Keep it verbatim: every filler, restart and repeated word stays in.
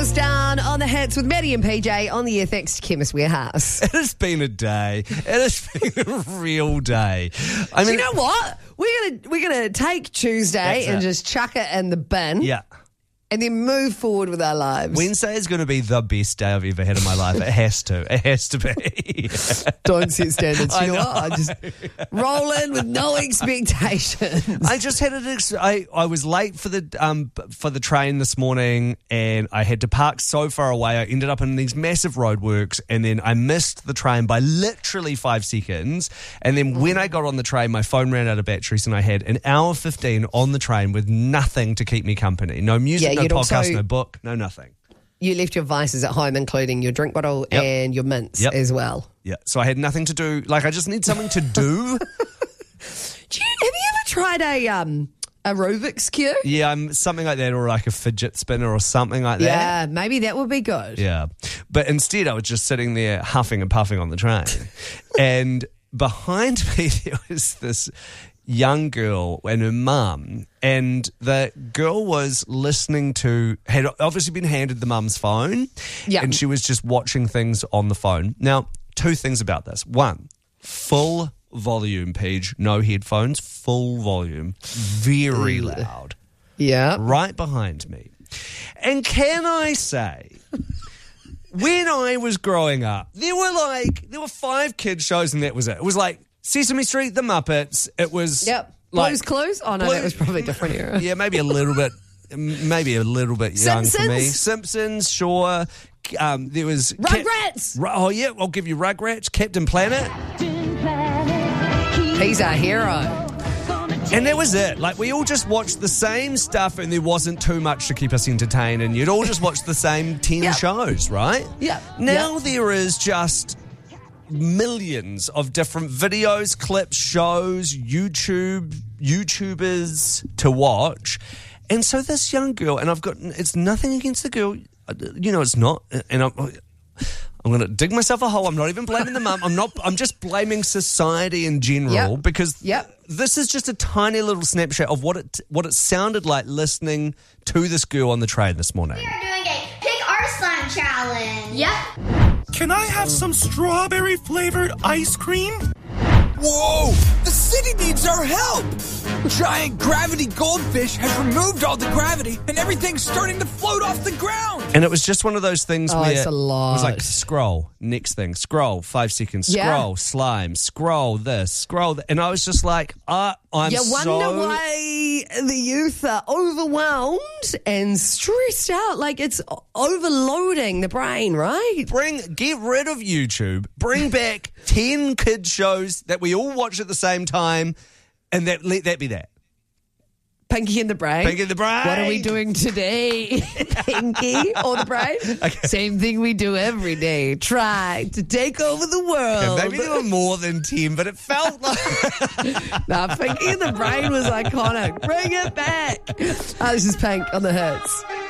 Goes down on the hits with Maddie and P J on the air thanks to Chemist Warehouse. It has been a day. It has been a real day. I mean, Do you know what? We're gonna we're gonna take Tuesday and it. just chuck it in the bin. Yeah. And then move forward with our lives. Wednesday is going to be the best day I've ever had in my life. It has to. It has to be. Don't set standards. I You know know. what? I just roll in with no expectations. I just had an. Ex- I I was late for the um for the train this morning, and I had to park so far away. I ended up in these massive roadworks, and then I missed the train by literally five seconds. And then when I got on the train, my phone ran out of batteries, and I had an hour fifteen on the train with nothing to keep me company. No music, Yeah, no you'd podcast, also- no book, no nothing. You left your vices at home, including your drink bottle Yep. and your mints Yep. as well. Yeah, so I had nothing to do. Like, I just need something to do. Do you, have you ever tried a um a Rubik's Cube? Yeah, I'm something like that, or like a fidget spinner or something like that. Yeah, maybe that would be good. Yeah. But instead, I was just sitting there huffing and puffing on the train. And behind me, there was this young girl and her mum. And the girl was listening to, had obviously been handed the mum's phone. Yeah. And she was just watching things on the phone. Now, two things about this. One, full volume, Paige, no headphones, full volume, very Ew. loud, Yeah. right behind me. And can I say, when I was growing up, there were like, there were five kids shows and that was it. It was like Sesame Street, The Muppets. It was Yep. like Blue's Clues? Oh, no, Blue- that was probably a different era. Yeah, maybe a little bit, maybe a little bit young for me. Simpsons? Simpsons, sure. Um, there was Rugrats! Ru- oh yeah, I'll give you Rugrats, Captain Planet, He's our hero. and that was it. Like, we all just watched the same stuff, and there wasn't too much to keep us entertained, and you'd all just watch the same ten Yep. shows, right? Yep. Now Yep. there is just millions of different videos, clips, shows, YouTube, YouTubers to watch. And so this young girl, and I've got, it's nothing against the girl, you know, it's not, and I'm, I'm going to dig myself a hole. I'm not even blaming the mum. I'm not, I'm just blaming society in general Yep. because Yep. this is just a tiny little snapshot of what it, what it sounded like listening to this girl on the train this morning. We are doing a Pick Our Slime Challenge. Yep. Can I have some strawberry flavored ice cream? Whoa! The city needs our help! Giant gravity goldfish has removed all the gravity and everything's starting to float off the ground! And it was just one of those things Oh, where it's a lot. it was like scroll, next thing, scroll, five seconds, Yeah. scroll, slime, scroll this, scroll that. And I was just like, uh, I'm You wonder so... why the youth are overwhelmed and stressed out. Like, it's overloading the brain, right? Bring, get rid of YouTube. Bring back ten kids shows that we all watch at the same time, and that let that be that. Pinky in the brain. Pinky in the brain. What are we doing today? Pinky or the brain? Okay. Same thing we do every day. Try to take over the world. And maybe there were more than ten, but it felt like... Nah, Pinky in the brain was iconic. Bring it back. Oh, this is Pink on the Hits.